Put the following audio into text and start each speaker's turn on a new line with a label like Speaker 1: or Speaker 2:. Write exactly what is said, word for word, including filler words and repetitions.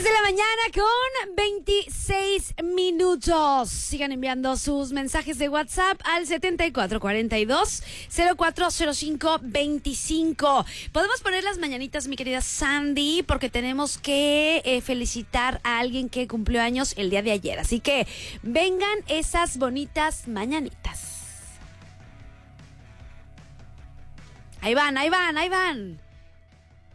Speaker 1: diez de la mañana con veintiséis minutos. Sigan enviando sus mensajes de WhatsApp al setenta y cuatro cuarenta y dos cero cuatro cero cinco veinticinco. Podemos poner las mañanitas, mi querida Sandy, porque tenemos que eh, felicitar a alguien que cumplió años el día de ayer. Así que vengan esas bonitas mañanitas. Ahí van, ahí van, ahí van.